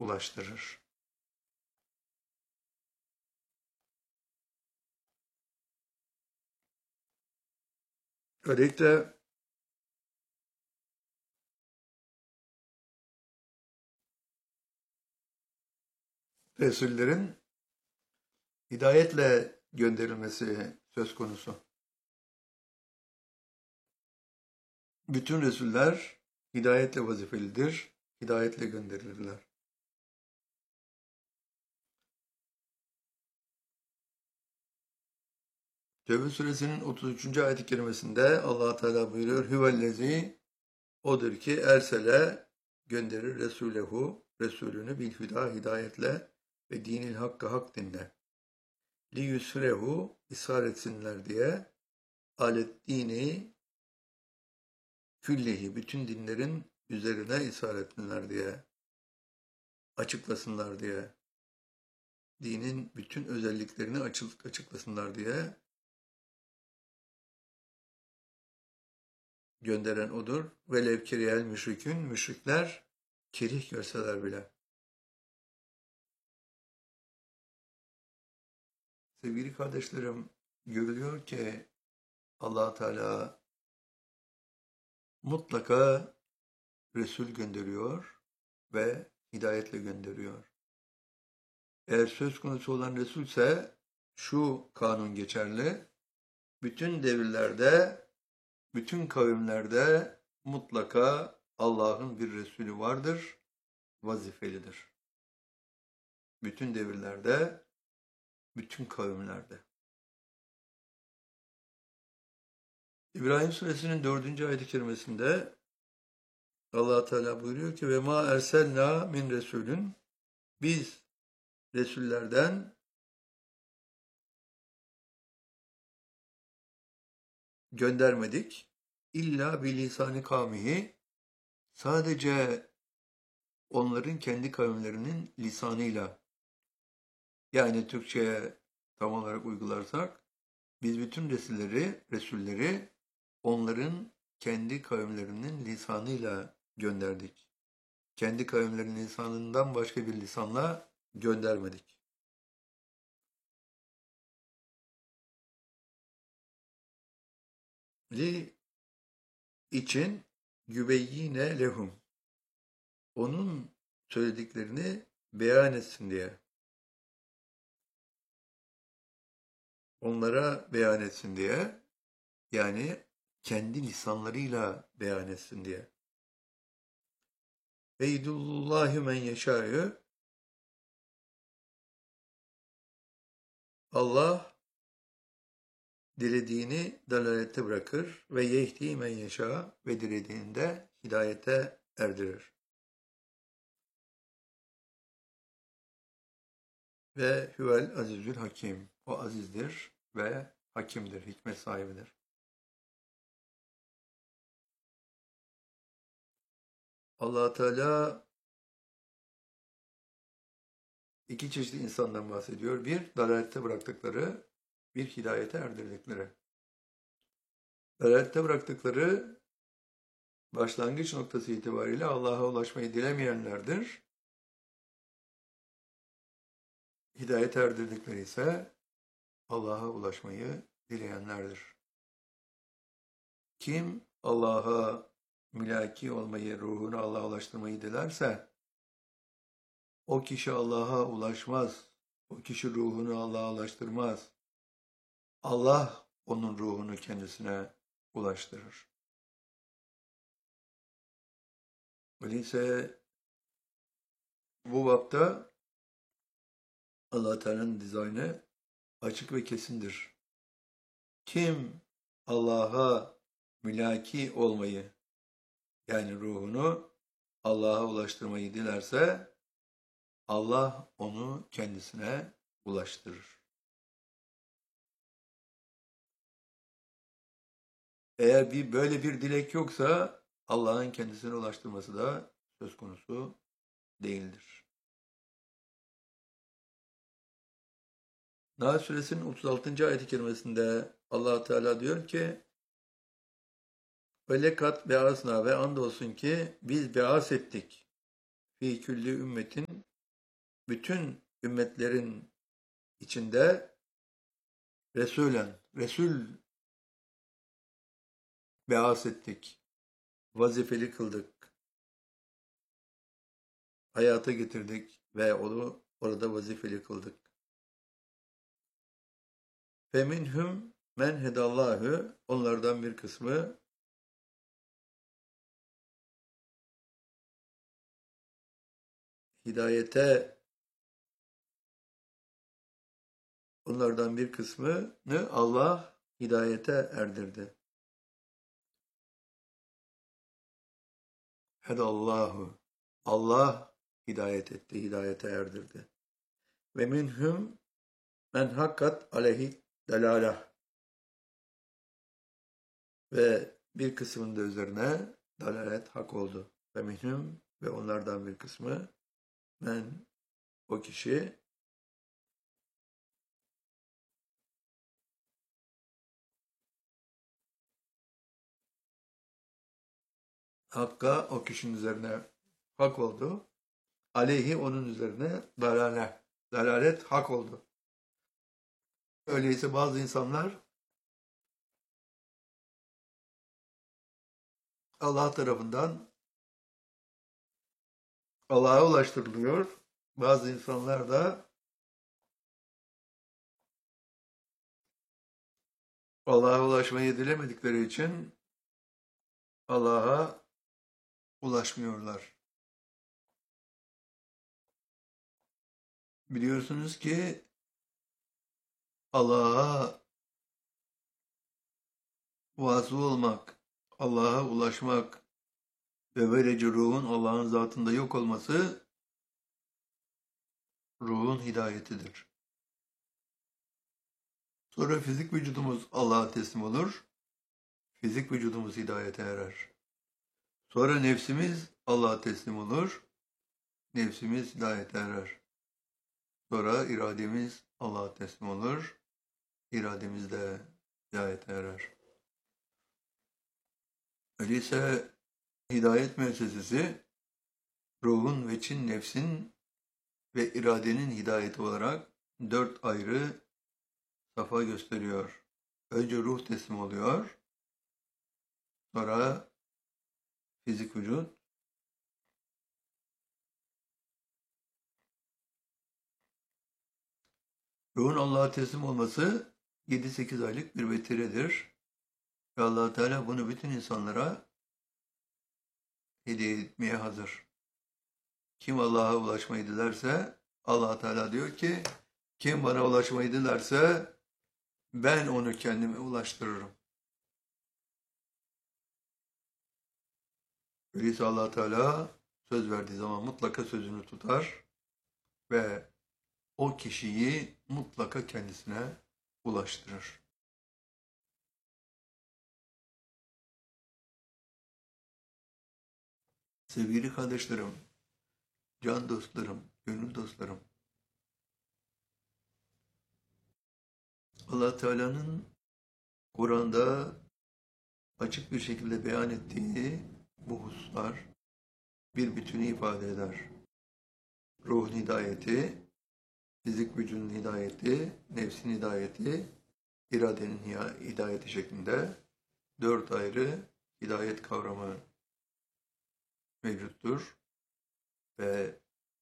ulaştırır. Özellikle Resullerin hidayetle gönderilmesi söz konusu. Bütün Resuller hidayetle vazifelidir, hidayetle gönderilirler. Tevbe suresinin 33. ayet-i kerimesinde Allah Teala buyuruyor: Hüvellezî, odur ki ersele, gönderir Resulehu, Resulünü bil hüda, hidayetle ve dinil hakkı, hak dinle. Li yusrehu, ishar etsinler diye, alet dini küllihi, bütün dinlerin üzerine ishar etsinler diye, açıklasınlar diye, dinin bütün özelliklerini açıklasınlar diye gönderen odur. Velev kerihel müşrikün, müşrikler kerih görseler bile. Sevgili kardeşlerim, görülüyor ki Allah Teala mutlaka Resul gönderiyor ve hidayetle gönderiyor. Eğer söz konusu olan Resulse şu kanun geçerli: bütün devirlerde, bütün kavimlerde mutlaka Allah'ın bir Resulü vardır, vazifelidir. Bütün devirlerde, bütün kavimlerde. İbrahim suresinin 4. ayet-i kerimesinde Allah Teala buyuruyor ki: ve ma erselna min resulün, biz Resullerden göndermedik. İlla bilisani kavmihi, sadece onların kendi kavimlerinin lisanıyla, yani Türkçe'ye tam olarak uygularsak, biz bütün Resulleri onların kendi kavimlerinin lisanıyla gönderdik. Kendi kavimlerinin lisanından başka bir lisanla göndermedik. Li için yübeyyine lehum, onun söylediklerini beyan etsin diye, onlara beyan etsin diye, yani kendi lisanlarıyla beyan etsin diye. Eydullahi men yeşâ'yı, Allah dilediğini dalalette bırakır ve yehdi men yeşâ, ve dilediğini de hidayete erdirir. Ve huvel azizül hakim, o azizdir ve hakimdir, hikmet sahibidir. Allah Teala iki çeşit insandan bahsediyor. Bir, dalalette bıraktıkları, bir hidayete erdirdikleri. Dalalette bıraktıkları, başlangıç noktası itibariyle Allah'a ulaşmayı dilemeyenlerdir. Hidayete erdirdikleri ise Allah'a ulaşmayı dileyenlerdir. Kim Allah'a mülaki olmayı, ruhunu Allah'a ulaştırmayı dilerse, o kişi Allah'a ulaşmaz. O kişi ruhunu Allah'a ulaştırmaz. Allah onun ruhunu kendisine ulaştırır. Öyleyse bu bapta Allah Teala'nın dizaynı açık ve kesindir. Kim Allah'a mülaki olmayı, yani ruhunu Allah'a ulaştırmayı dilerse, Allah onu kendisine ulaştırır. Eğer böyle bir dilek yoksa, Allah'ın kendisine ulaştırması da söz konusu değildir. Nahl suresinin 36. ayet-i kerimesinde Allah Teala diyor ki: Velekat be'asna, ve andolsun ki biz be'as ettik. Fi külli ümmetin, bütün ümmetlerin içinde Resul beas ettik, vazifeli kıldık, hayata getirdik ve onu orada vazifeli kıldık. Feminhum men hedallahu, onlardan bir kısmı hidayete, onlardan bir kısmını Allah hidayete erdirdi. Hedallahu, Allah hidayet etti, hidayete erdirdi. Ve minhum men hakkat aleyhi delalah, ve bir kısmının da üzerine dalalet hak oldu. Ve minhum, ve onlardan bir kısmı, men, o kişi, hakka, o kişinin üzerine hak oldu. Aleyhi, onun üzerine dalalet, dalalet hak oldu. Öyleyse bazı insanlar Allah tarafından Allah'a ulaştırılıyor. Bazı insanlar da Allah'a ulaşmayı dilemedikleri için Allah'a ulaşmıyorlar. Biliyorsunuz ki Allah'a vasıl olmak, Allah'a ulaşmak ve böylece ruhun Allah'ın zatında yok olması ruhun hidayetidir. Sonra fizik vücudumuz Allah'a teslim olur. Fizik vücudumuz hidayete erer. Sonra nefsimiz Allah'a teslim olur. Nefsimiz hidayete erer. Sonra irademiz Allah'a teslim olur. İrademiz de hidayete erer. Öyleyse hidayet müessesesi ruhun ve çin nefsin ve iradenin hidayeti olarak 4 ayrı safa gösteriyor. Önce ruh teslim oluyor. Sonra fizik vücut. Ruhun Allah'a teslim olması 7-8 aylık bir vetiredir. Ve Allah Teala bunu bütün insanlara hediye etmeye hazır. Kim Allah'a ulaşmayı dilerse, Allah Teala diyor ki, kim bana ulaşmayı dilerse ben onu kendime ulaştırırım. Öyleyse Allah Teala söz verdiği zaman mutlaka sözünü tutar ve o kişiyi mutlaka kendisine ulaştırır. Sevgili kardeşlerim, can dostlarım, gönül dostlarım, Allah Teala'nın Kur'an'da açık bir şekilde beyan ettiği bu hususlar bir bütünü ifade eder. Ruhun hidayeti, fizik vücudun hidayeti, nefsin hidayeti, iradenin hidayeti şeklinde 4 ayrı hidayet kavramı mevcuttur ve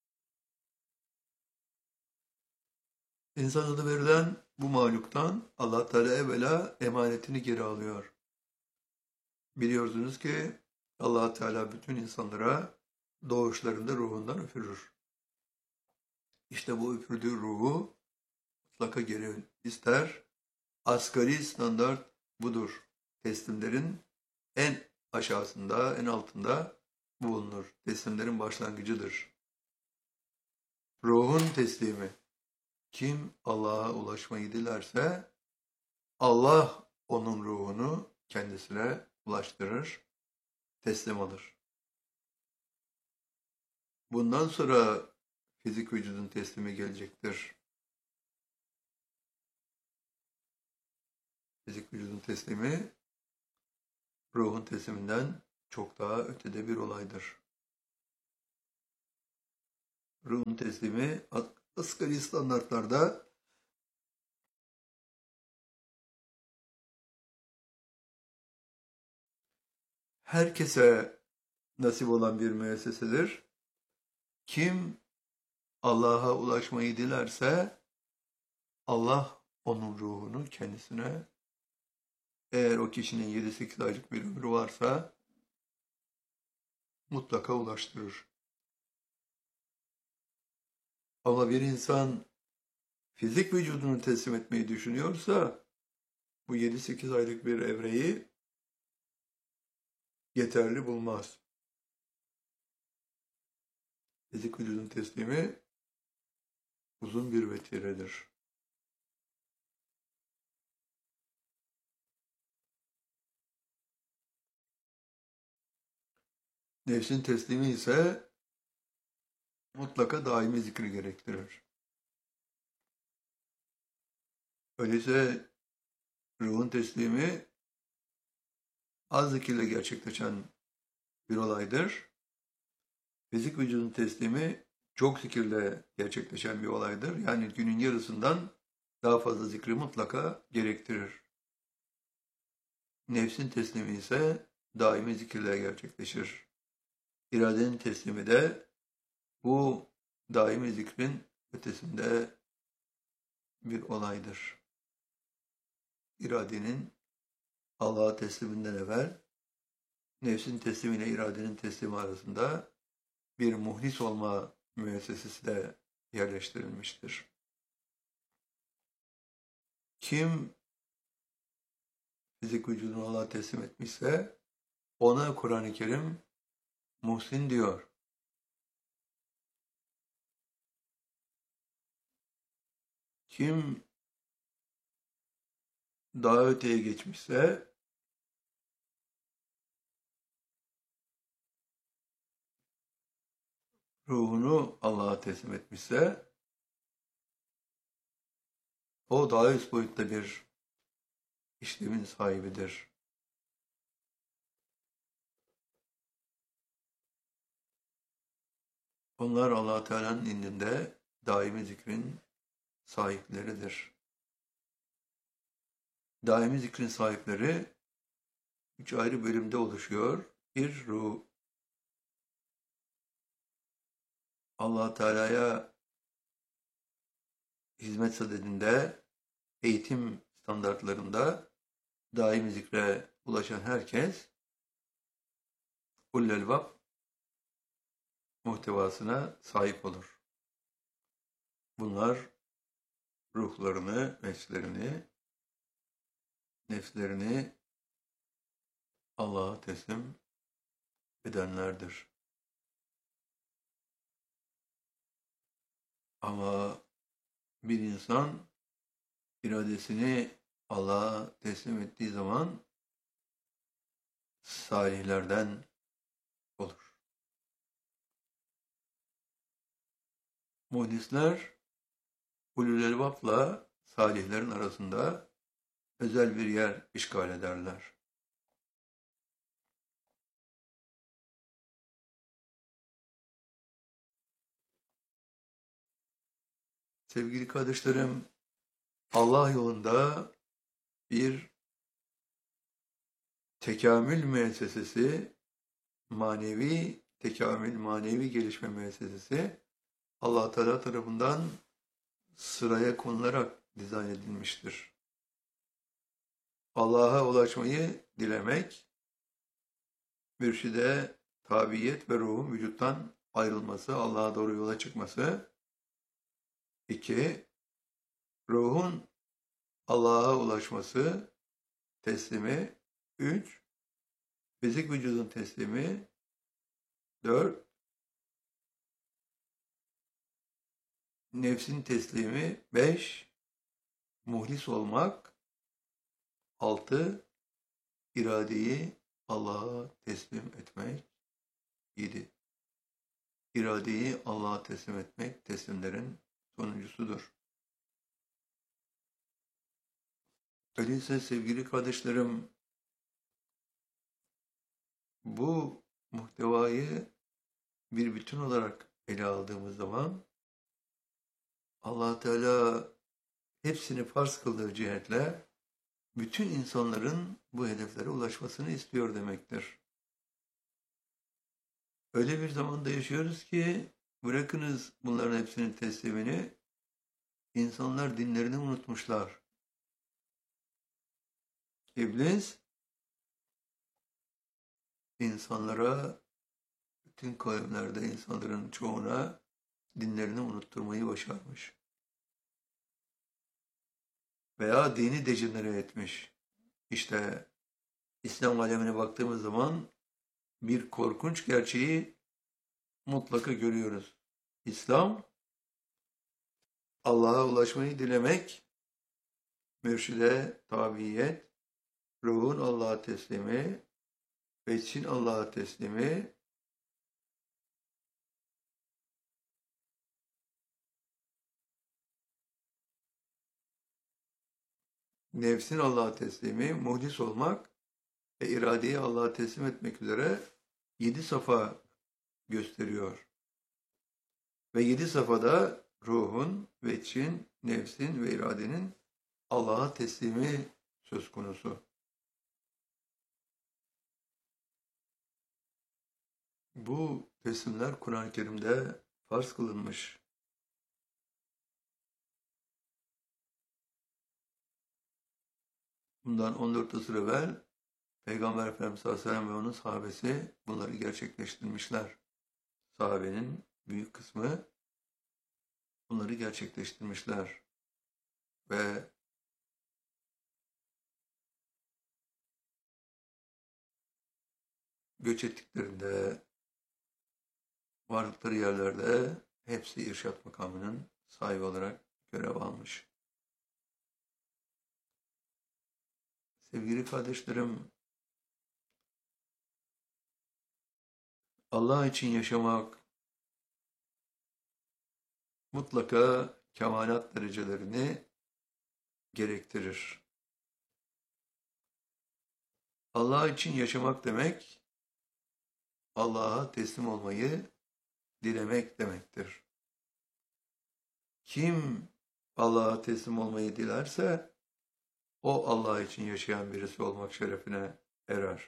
insan adı verilen bu mahluktan Allah Teala evvela emanetini geri alıyor. Biliyorsunuz ki Allah Teala bütün insanlara doğuşlarında ruhundan üfürür. İşte bu üfürdüğü ruhu mutlaka geri ister. Asgari standart budur. Teslimlerin en aşağısında, en altında bulunur. Teslimlerin başlangıcıdır. Ruhun teslimi. Kim Allah'a ulaşmayı dilerse Allah onun ruhunu kendisine ulaştırır, teslim alır. Bundan sonra fizik vücudun teslimi gelecektir. Fizik vücudun teslimi ruhun tesliminden çok daha ötede bir olaydır. ruhun teslimi asgari standartlarda herkese nasip olan bir müessesedir. Kim Allah'a ulaşmayı dilerse Allah onun ruhunu kendisine, eğer o kişinin 7-8 aylık bir ömrü varsa, mutlaka ulaştırır. Ama bir insan fizik vücudunu teslim etmeyi düşünüyorsa bu 7-8 aylık bir evreyi yeterli bulmaz. Fizik vücudun teslimi uzun bir vetiredir. Nefsin teslimi ise mutlaka daimi zikri gerektirir. Öyleyse ruhun teslimi az zikirle gerçekleşen bir olaydır. Fizik vücudun teslimi çok zikirle gerçekleşen bir olaydır. Yani günün yarısından daha fazla zikri mutlaka gerektirir. Nefsin teslimi ise daimi zikirle gerçekleşir. İradenin teslimi de bu daimi zikrin ötesinde bir olaydır. İradenin Allah'a tesliminden evvel nefsin teslimiyle iradenin teslimi arasında bir muhlis olma müessesesi de yerleştirilmiştir. Kim fizik vücudunu Allah'a teslim etmişse ona Kur'an-ı Kerim muhsin diyor. Kim daha öteye geçmişse ruhunu Allah'a teslim etmişse o daha üst boyutta bir işlemin sahibidir. Onlar Allah Teala'nın indinde daimi zikrin sahipleridir. Daimi zikrin sahipleri 3 ayrı bölümde oluşuyor. Bir, ruh. Allah Teala'ya hizmet sadedinde, eğitim standartlarında daimi zikre ulaşan herkes Ullel Vab muhtevasına sahip olur. Bunlar ruhlarını, nefslerini Allah'a teslim edenlerdir. Ama bir insan iradesini Allah'a teslim ettiği zaman salihlerden olur. Muhdisler ulul elbapla salihlerin arasında özel bir yer işgal ederler. Sevgili kardeşlerim, Allah yolunda bir tekamül müessesesi, manevi tekamül, manevi gelişme müessesesi Allah Teala tarafından sıraya konularak dizayn edilmiştir. Allah'a ulaşmayı dilemek, mürşide tabiyet ve ruhun vücuttan ayrılması, Allah'a doğru yola çıkması. 2. Ruhun Allah'a ulaşması, teslimi. 3. Fizik vücudun teslimi. 4. Nefsin teslimi. 5. Muhlis olmak. 6. İradeyi Allah'a teslim etmek. 7. İradeyi Allah'a teslim etmek teslimlerin sonuncusudur. Öyleyse sevgili kardeşlerim, bu muhtevayı bir bütün olarak ele aldığımız zaman Allah Teala hepsini farz kıldığı cihetle bütün insanların bu hedeflere ulaşmasını istiyor demektir. Öyle bir zamanda yaşıyoruz ki bırakınız bunların hepsinin teslimini, insanlar dinlerini unutmuşlar. İblis insanlara, bütün kavimlerde insanların çoğuna dinlerini unutturmayı başarmış. Veya dini dejenere etmiş. İşte İslam alemine baktığımız zaman bir korkunç gerçeği mutlaka görüyoruz. İslam, Allah'a ulaşmayı dilemek, mürşide tabiyet, ruhun Allah'a teslimi, veçhin Allah'a teslimi, nefsin Allah'a teslimi, muhdis olmak ve iradeyi Allah'a teslim etmek üzere 7 safa gösteriyor. Ve 7 safhada ruhun, veçhin, nefsin ve iradenin Allah'a teslimi söz konusu. Bu teslimler Kur'an-ı Kerim'de farz kılınmış. Bundan 14 asır evvel Peygamber Efendimiz sallallahu aleyhi ve sellem ve onun sahabesi bunları gerçekleştirmişler. Sahabenin büyük kısmı bunları gerçekleştirmişler. Ve göç ettiklerinde, vardıkları yerlerde hepsi irşat makamının sahibi olarak görev almış. Sevgili kardeşlerim, Allah için yaşamak mutlaka kemalat derecelerini gerektirir. Allah için yaşamak demek, Allah'a teslim olmayı dilemek demektir. Kim Allah'a teslim olmayı dilerse, o Allah için yaşayan birisi olmak şerefine erer.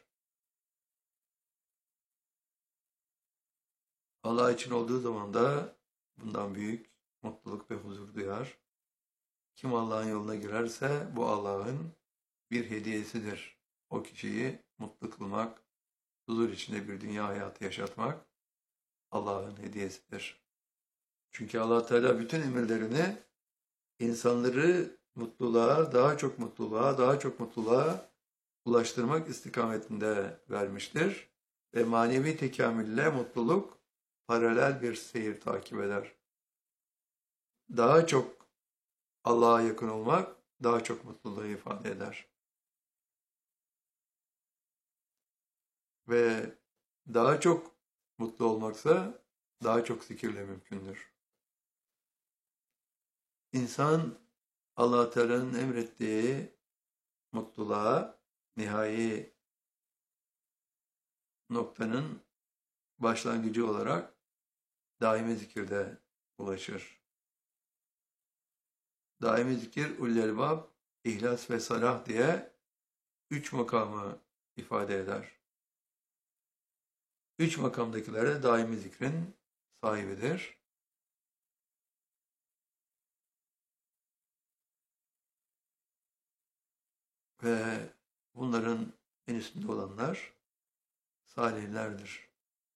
Allah için olduğu zaman da bundan büyük mutluluk ve huzur duyar. Kim Allah'ın yoluna girerse bu Allah'ın bir hediyesidir. O kişiyi mutlu kılmak, huzur içinde bir dünya hayatı yaşatmak Allah'ın hediyesidir. Çünkü Allah Teala bütün emirlerini insanları mutluluğa, daha çok mutluluğa, daha çok mutluluğa ulaştırmak istikametinde vermiştir. Ve manevi tekamülle mutluluk paralel bir seyir takip eder. Daha çok Allah'a yakın olmak daha çok mutluluğu ifade eder. Ve daha çok mutlu olmaksa daha çok zikirle mümkündür. İnsan Allah Teala'nın emrettiği mutluluğa, nihai noktanın başlangıcı olarak daimi zikirde ulaşır. Daimi zikir, ullelbab, ihlas ve salah diye 3 makamı ifade eder. 3 makamdakilere daimi zikrin sahibidir. Ve bunların en üstünde olanlar salihlerdir.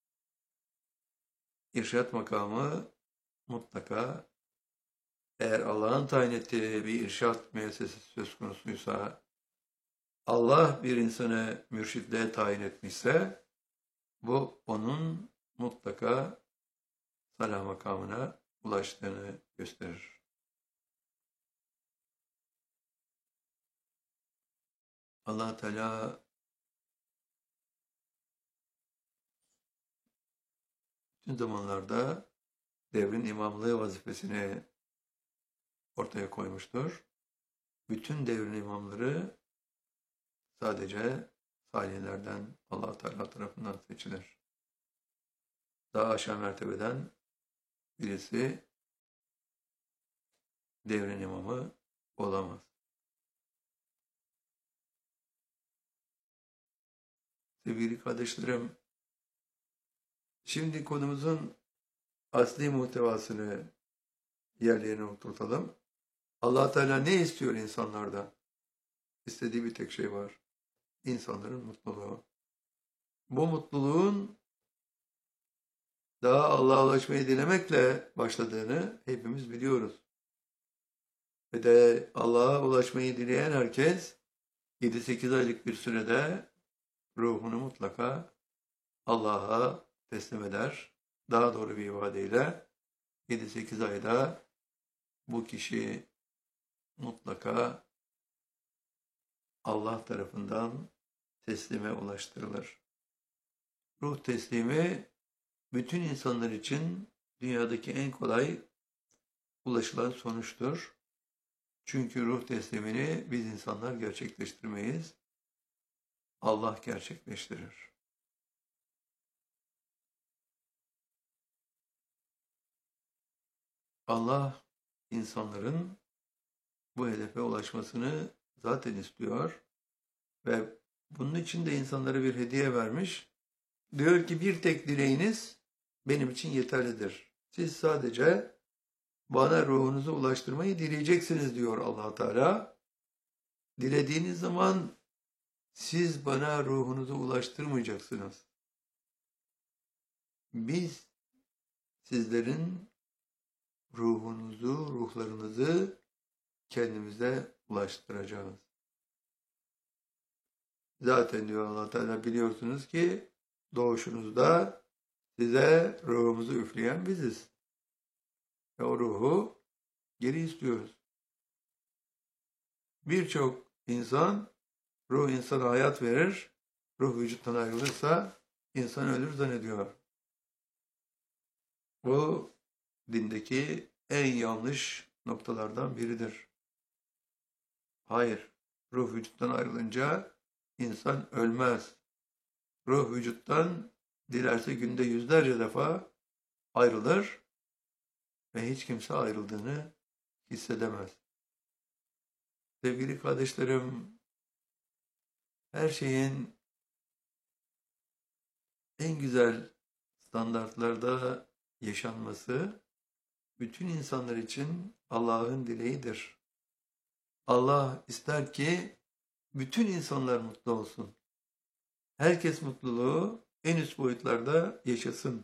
İrşad makamı mutlaka, eğer Allah'ın tayin ettiği bir irşad müessesesi söz konusuysa, Allah bir insanı mürşidliğe tayin etmişse, bu onun mutlaka salah makamına ulaştığını gösterir. Allah Teala bütün zamanlarda devrin imamlığı vazifesini ortaya koymuştur. Bütün devrin imamları sadece salihlerden Allah Teala tarafından seçilir. Daha aşağı mertebeden birisi devrin imamı olamaz. Sevgili kardeşlerim, şimdi konumuzun asli muhtevasını yerlerine oturtalım. Allah Teala ne istiyor insanlardan? İstediği bir tek şey var. İnsanların mutluluğu. Bu mutluluğun daha Allah'a ulaşmayı dilemekle başladığını hepimiz biliyoruz. Ve de Allah'a ulaşmayı dileyen herkes 7-8 aylık bir sürede ruhunu mutlaka Allah'a teslim eder. Daha doğru bir ifadeyle 7-8 ayda bu kişi mutlaka Allah tarafından teslime ulaştırılır. Ruh teslimi bütün insanlar için dünyadaki en kolay ulaşılan sonuçtur. Çünkü ruh teslimini biz insanlar gerçekleştirmeyiz. Allah gerçekleştirir. Allah insanların bu hedefe ulaşmasını zaten istiyor ve bunun için de insanlara bir hediye vermiş. Diyor ki bir tek dileğiniz benim için yeterlidir. Siz sadece bana ruhunuzu ulaştırmayı dileyeceksiniz diyor Allah Teala. Dilediğiniz zaman siz bana ruhunuzu ulaştırmayacaksınız. Biz sizlerin ruhlarınızı kendimize ulaştıracağız. Zaten diyor Allah Teala biliyorsunuz ki doğuşunuzda size ruhumuzu üfleyen biziz. Ve o ruhu geri istiyoruz. Birçok insan ruh insana hayat verir, ruh vücuttan ayrılırsa insan ölür zannediyor. Bu dindeki en yanlış noktalardan biridir. Hayır, ruh vücuttan ayrılınca insan ölmez. Ruh vücuttan dilerse günde yüzlerce defa ayrılır ve hiç kimse ayrıldığını hissedemez. Sevgili kardeşlerim, her şeyin en güzel standartlarda yaşanması bütün insanlar için Allah'ın dileğidir. Allah ister ki bütün insanlar mutlu olsun. Herkes mutluluğu en üst boyutlarda yaşasın.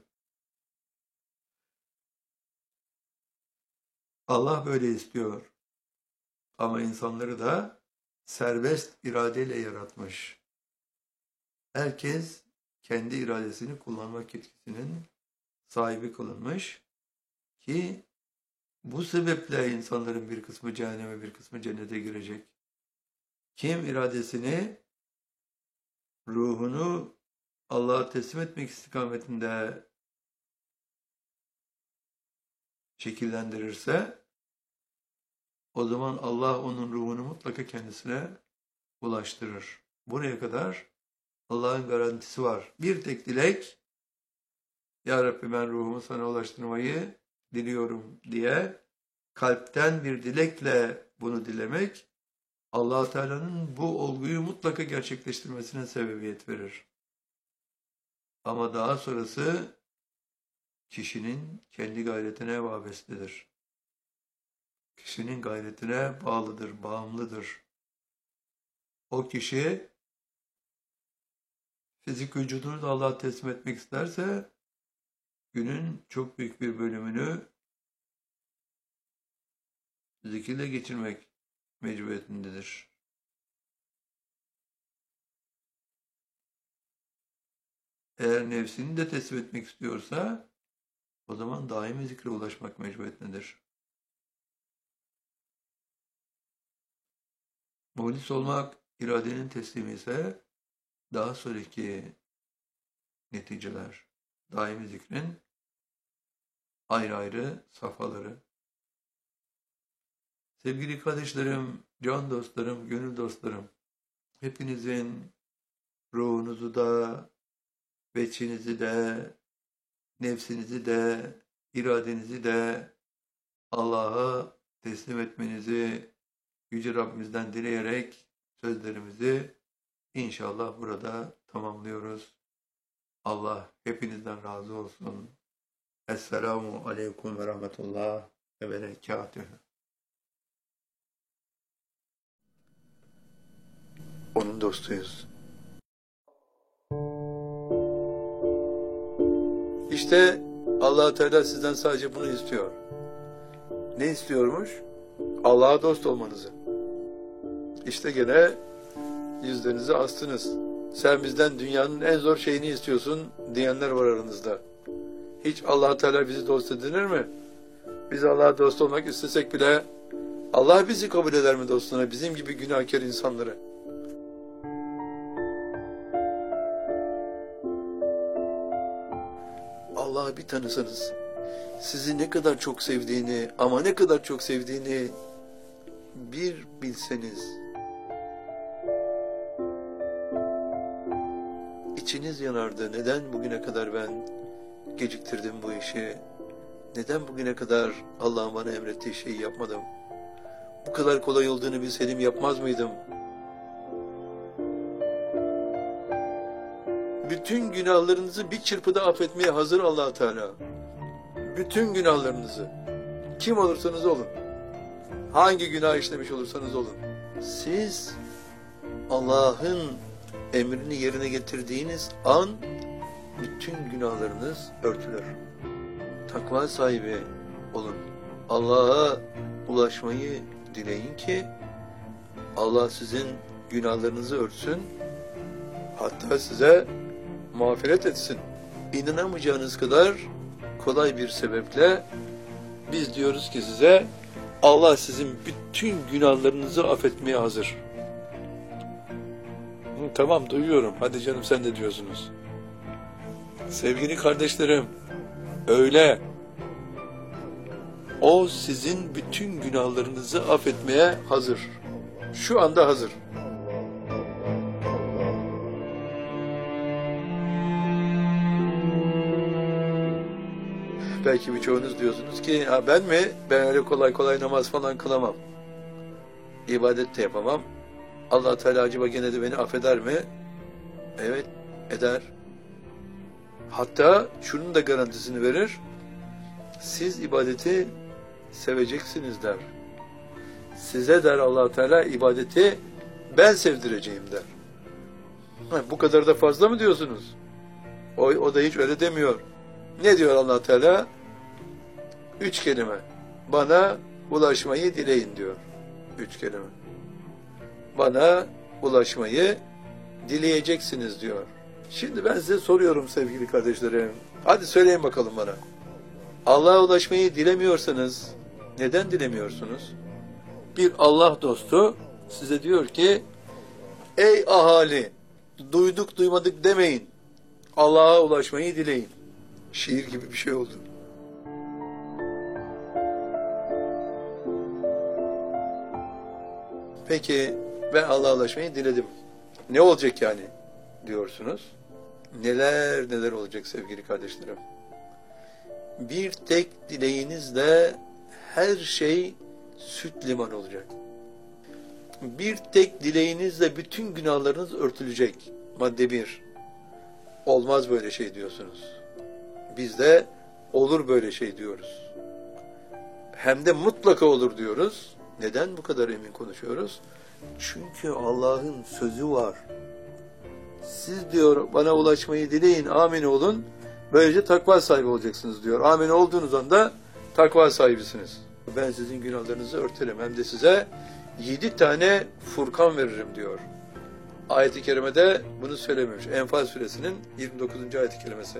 Allah böyle istiyor. Ama insanları da serbest iradeyle yaratmış. Herkes kendi iradesini kullanmak yetkisinin sahibi kılınmış ki bu sebeple insanların bir kısmı cehenneme, bir kısmı cennete girecek. Kim iradesini, ruhunu Allah'a teslim etmek istikametinde şekillendirirse, o zaman Allah onun ruhunu mutlaka kendisine ulaştırır. Buraya kadar Allah'ın garantisi var. Bir tek dilek, Ya Rabbi ben ruhumu sana ulaştırmayı diliyorum diye kalpten bir dilekle bunu dilemek, Allah Teala'nın bu olguyu mutlaka gerçekleştirmesine sebebiyet verir. Ama daha sonrası kişinin kendi gayretine vabestedir. Kişinin gayretine bağlıdır, bağımlıdır. O kişi fizik vücudunu da Allah'a teslim etmek isterse günün çok büyük bir bölümünü zikirle geçirmek mecburiyetindedir. Eğer nefsini de teslim etmek istiyorsa o zaman daimi zikre ulaşmak mecburiyetindedir. Muhlis olmak iradenin teslimi ise daha sonraki neticeler, daimi zikrin ayrı ayrı safhaları. Sevgili kardeşlerim, can dostlarım, gönül dostlarım, hepinizin ruhunuzu da, veçinizi de, nefsinizi de, iradenizi de Allah'a teslim etmenizi Yüce Rabbimizden dileyerek sözlerimizi inşallah burada tamamlıyoruz. Allah hepinizden razı olsun. Esselamu aleyküm ve rahmetullah ve berekatühü. Onun dostuyuz. İşte Allah Teala sizden sadece bunu istiyor. Ne istiyormuş? Allah'a dost olmanızı. İşte gene yüzlerinizi astınız. Sen bizden dünyanın en zor şeyini istiyorsun diyenler var aranızda. Hiç Allah Teala bizi dost edinir mi? Biz Allah'a dost olmak istesek bile Allah bizi kabul eder mi dostuna? Bizim gibi günahkar insanları. Allah'ı bir tanısanız, sizi ne kadar çok sevdiğini, ama ne kadar çok sevdiğini bir bilseniz, içiniz yanardı. Neden bugüne kadar ben geciktirdim bu işi? Neden bugüne kadar Allah'ın bana emrettiği şeyi yapmadım? Bu kadar kolay olduğunu bilseydim yapmaz mıydım? Bütün günahlarınızı bir çırpıda affetmeye hazır Allah Teala. Bütün günahlarınızı. Kim olursanız olun. Hangi günah işlemiş olursanız olun. Siz Allah'ın emrini yerine getirdiğiniz an bütün günahlarınız örtülür. Takva sahibi olun. Allah'a ulaşmayı dileyin ki Allah sizin günahlarınızı örtsün. Hatta size mağfiret etsin. İnanamayacağınız kadar kolay bir sebeple biz diyoruz ki size Allah sizin bütün günahlarınızı affetmeye hazır. Tamam, duyuyorum. Hadi canım, sen de diyorsunuz. Sevgili kardeşlerim, öyle. O sizin bütün günahlarınızı affetmeye hazır. Şu anda hazır. Belki birçoğunuz diyorsunuz ki ben mi? Ben öyle kolay kolay namaz falan kılamam. İbadet de yapamam. Allah Teala acaba gene de beni affeder mi? Evet, eder. Hatta şunun da garantisini verir. Siz ibadeti seveceksiniz der. Size der Allah Teala ibadeti ben sevdireceğim der. Bu kadar da fazla mı diyorsunuz? O da hiç öyle demiyor. Ne diyor Allah Teala? 3 kelime. Bana ulaşmayı dileyin diyor. 3 kelime. Bana ulaşmayı dileyeceksiniz diyor. Şimdi ben size soruyorum sevgili kardeşlerim. Hadi söyleyin bakalım bana. Allah'a ulaşmayı dilemiyorsanız neden dilemiyorsunuz? Bir Allah dostu size diyor ki ey ahali, duyduk duymadık demeyin. Allah'a ulaşmayı dileyin. Şiir gibi bir şey oldu. Peki ben Allah'a ulaşmayı diledim. Ne olacak yani diyorsunuz? Neler neler olacak sevgili kardeşlerim. Bir tek dileğinizle her şey süt liman olacak. Bir tek dileğinizle bütün günahlarınız örtülecek. Madde 1. Olmaz böyle şey diyorsunuz. Biz de olur böyle şey diyoruz. Hem de mutlaka olur diyoruz. Neden bu kadar emin konuşuyoruz? Çünkü Allah'ın sözü var. Siz diyor bana ulaşmayı dileyin, amin olun. Böylece takva sahibi olacaksınız diyor. Amin olduğunuz anda takva sahibisiniz. Ben sizin günahlarınızı örterim. Hem de size 7 tane Furkan veririm diyor. Ayet-i kerimede bunu söylememiş. Enfal suresinin 29. ayet-i kerimesi.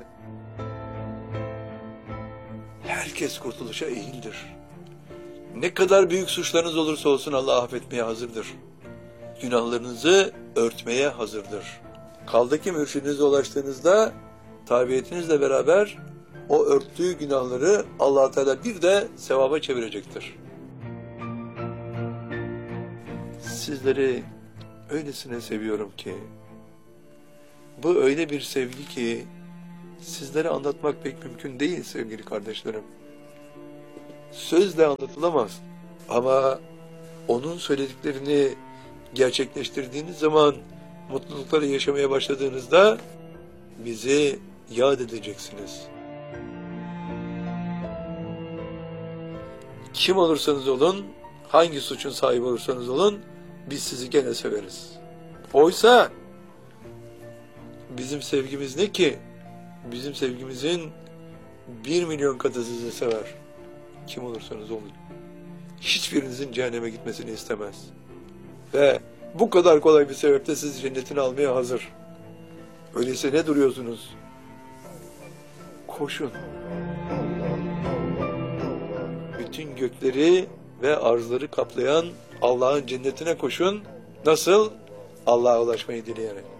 Herkes kurtuluşa eğildir. Ne kadar büyük suçlarınız olursa olsun Allah affetmeye hazırdır. Günahlarınızı örtmeye hazırdır. Kaldı ki mürşidinize ulaştığınızda tabiatinizle beraber o örttüğü günahları Allah Teala bir de sevaba çevirecektir. Sizleri öylesine seviyorum ki, bu öyle bir sevgi ki sizlere anlatmak pek mümkün değil sevgili kardeşlerim. sözle anlatılamaz. Ama onun söylediklerini gerçekleştirdiğiniz zaman, mutlulukları yaşamaya başladığınızda bizi yad edeceksiniz. Kim olursanız olun, hangi suçun sahibi olursanız olun, biz sizi gene severiz. Oysa bizim sevgimiz ne ki? Bizim sevgimizin 1 milyon katı sizi sever. Kim olursanız olun. Hiçbirinizin cehenneme gitmesini istemez. Ve bu kadar kolay bir sebeple sizi cennetine almaya hazır. Öyleyse ne duruyorsunuz? Koşun. Bütün gökleri ve arzları kaplayan Allah'ın cennetine koşun. Nasıl? Allah'a ulaşmayı dileyerek.